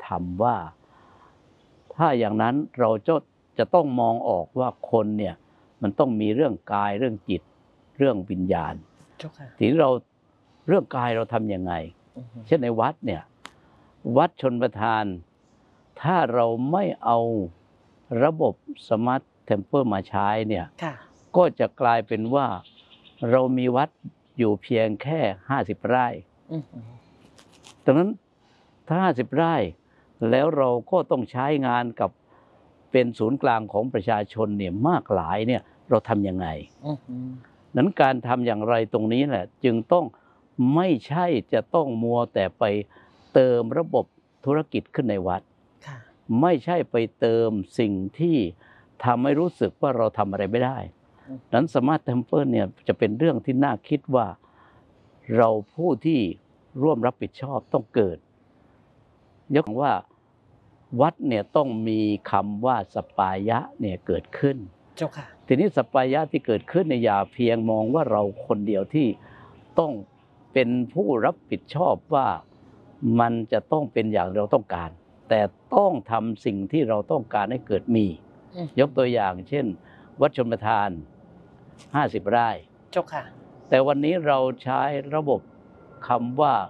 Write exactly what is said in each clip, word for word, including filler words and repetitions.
ทำว่าถ้าอย่างนั้นเราจะจะต้องมองออกว่าคนเนี่ยมันต้องมีเรื่องกายเรื่องจิตเรื่องวิญญาณทีนี้เราเรื่องกายเราทำยังไงเช่นในวัดเนี่ยวัดชนประทานถ้าเราไม่เอาระบบสมาร์ทเทมเพลมาใช้เนี่ยก็จะกลายเป็นว่าเรามีวัดอยู่เพียงแค่ห้าสิบไร่ดังนั้นถ้าห้าสิบไร่แล้วเราก็ต้องใช้งานกับเป็นศูนย์กลางของประชาชนเนี่ยมากหลายเนี่ยเราทำยังไงนั้นการทำอย่างไรตรงนี้แหละจึงต้องไม่ใช่จะต้องมัวแต่ไปเติมระบบธุรกิจขึ้นในวัดไม่ใช่ไปเติมสิ่งที่ทำให้รู้สึกว่าเราทำอะไรไม่ได้นั้นสมาร์ทเทมเพิลเนี่ยจะเป็นเรื่องที่น่าคิดว่าเราผู้ที่ร่วมรับผิดชอบต้องเกิดยกว่าวัดเนี่ยต้องมีคำว่าสปายะเนี่ยเกิดขึ้นเจ้าค่ะทีนี้สปายะที่เกิดขึ้นเนี่ยอย่าเพียงมองว่าเราคนเดียวที่ต้องเป็นผู้รับผิดชอบว่ามันจะต้องเป็นอย่างเราต้องการแต่ต้องทำสิ่งที่เราต้องการให้เกิดมียกตัวอย่างเช่นวัดชนประทานห้าสิบไร่เจ้าค่ะแต่วันนี้เราใช้ระบบคำว่า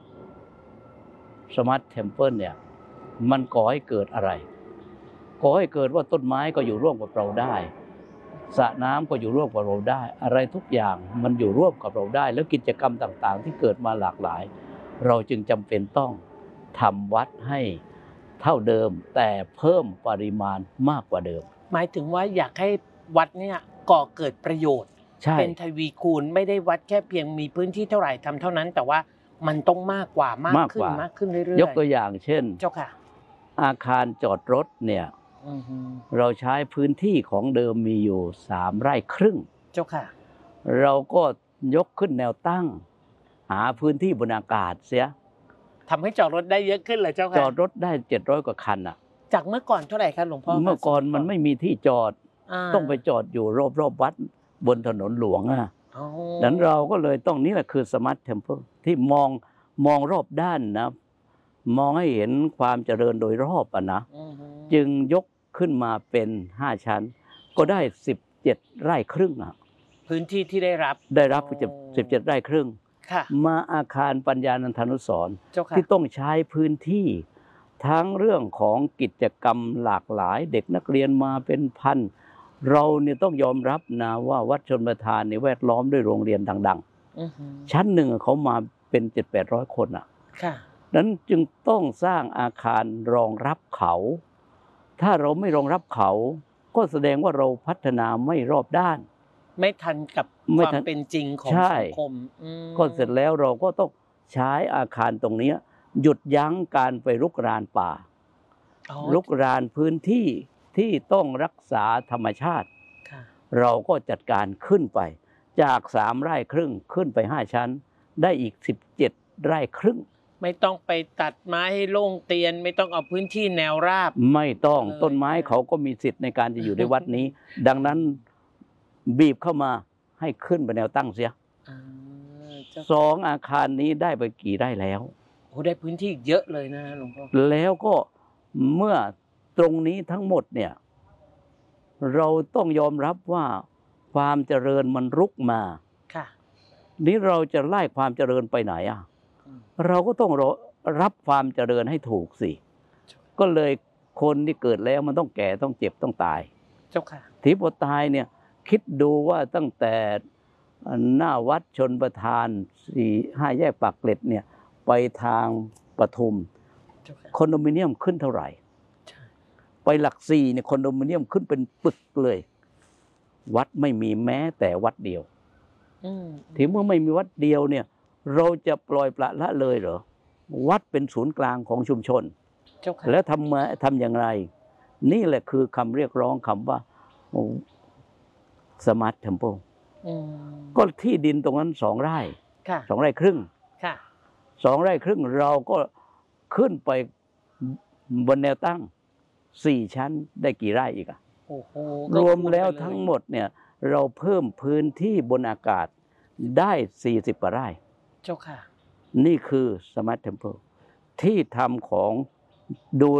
Smart Temple เนี่ยมันก่อให้เกิดอะไรก่อให้เกิดว่าต้นไม้ก็อยู่ร่วมกับเราได้สระน้ำก็อยู่ร่วมกับเราได้อะไรทุกอย่างมันอยู่ร่วมกับเราได้แล้วกิจกรรมต่างๆที่เกิดมาหลากหลายเราจึงจำเป็นต้องทำวัดให้เท่าเดิมแต่เพิ่มปริมาณมากกว่าเดิมหมายถึงว่าอยากให้วัดเนี่ยก่อเกิดประโยชน์เป็นทวีคูณไม่ได้วัดแค่เพียงมีพื้นที่เท่าไหร่ทำเท่านั้นแต่ว่ามันต้องมากกว่ามากขึ้นมากขึ้นเรื่อยๆยกตัวอย่างเช่นเจ้าค่ะอาคารจอดรถเนี่ยเราใช้พื้นที่ของเดิมมีอยู่สามไร่ครึ่งเจ้าค่ะเราก็ยกขึ้นแนวตั้งหาพื้นที่บนอากาศเสียทำให้จอดรถได้เยอะขึ้นเลยเจ้าค่ะจอดรถได้เจ็ดร้อยกว่าคันอ่ะจากเมื่อก่อนเท่าไหร่ครับหลวงพ่อเมื่อก่อนมันไม่มีที่จอดต้องไปจอดอยู่รอบๆวัดบนถนนหลวงอ่ะดังนั้นเราก็เลยต้องนี่แหละคือสมาร์ทเทมเพลที่มองมองรอบด้านนะมองให้เห็นความเจริญโดยรอบอ่ะนะจึงยกขึ้นมาเป็นห้าชั้นก็ได้สิบเจ็ดไร่ครึ่งอ่ะพื้นที่ที่ได้รับได้รับสิบเจ็ดไร่ครึ่งมาอาคารปัญญานันทานุสรณ์ที่ต้องใช้พื้นที่ทั้งเรื่องของกิจกรรมหลากหลายเด็กนักเรียนมาเป็นพันเราเนี่ยต้องยอมรับนะว่าวัดชนประทานเนี่ยแวดล้อมด้วยโรงเรียนดังๆชั้นหนึ่งเขามาเป็นเจ็ดแปดร้อยคนอ่ะนั้นจึงต้องสร้างอาคารรองรับเขาถ้าเราไม่รองรับเขาก็แสดงว่าเราพัฒนาไม่รอบด้านไม่ทันกับความเป็นจริงของสังคมก็เสร็จแล้วเราก็ต้องใช้อาคารตรงนี้หยุดยั้งการไปรุกรานป่ารุกรานพื้นที่ที่ต้องรักษาธรรมชาติเราก็จัดการขึ้นไปจากสามไร่ครึ่งขึ้นไปห้าชั้นได้อีกสิบเจ็ดไร่ครึ่งไม่ต้องไปตัดไม้ให้โล่งเตียนไม่ต้องเอาพื้นที่แนวราบไม่ต้องต้นไม้เขาก็มีสิทธิ์ในการจะอยู่ในวัดนี้ดังนั้นบีบเข้ามาให้ขึ้นไปแนวตั้งเสียสองอาคารนี้ได้ไปกี่ไร่แล้วโอ้ได้พื้นที่เยอะเลยนะหลวงพ่อแล้วก็เมื่อตรงนี้ทั้งหมดเนี่ยเราต้องยอมรับว่าความเจริญมันรุกมาค่ะนี้เราจะไล่ความเจริญไปไหนอ่ะเราก็ต้องรับความเจริญให้ถูกสิก็เลยคนที่เกิดแล้วมันต้องแก่ต้องเจ็บต้องตายเจ้าค่ะทีพอตายเนี่ยคิดดูว่าตั้งแต่หน้าวัดชนประทานสี่ห้าแยกปากเกร็ดเนี่ยไปทางปทุมคอนโดมิเนียมขึ้นเท่าไหร่ไปหลักสี่เนี่ยคอนโดมิเนียมขึ้นเป็นปึกเลยวัดไม่มีแม้แต่วัดเดียวทีเมื่อไม่มีวัดเดียวเนี่ยเราจะปล่อยปละละเลยเหรอวัดเป็นศูนย์กลางของชุมชนแล้วทำมาทำอย่างไรนี่แหละคือคำเรียกร้องคำว่าสมาร์ทเทมเพลก็ที่ดินตรงนั้นสองไร่สองไร่ครึ่งสองไร่ครึ่งเราก็ขึ้นไปบนแนวตั้งสี่ชั้นได้กี่ไร่อีกอะรวมแล้วทั้งหมดเนี่ยเราเพิ่มพื้นที่บนอากาศได้สี่สิบกว่าไร่เจ้าค่ะนี่คือสมาร์ทเทมเพลที่ทำของดู